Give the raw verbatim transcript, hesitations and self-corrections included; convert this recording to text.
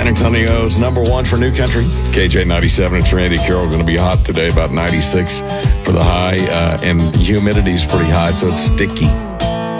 San Antonio's number one for New Country. K J ninety-seven. It's Randy Carroll. Going to be hot today, about ninety-six for the high, uh, and humidity's pretty high, so it's sticky.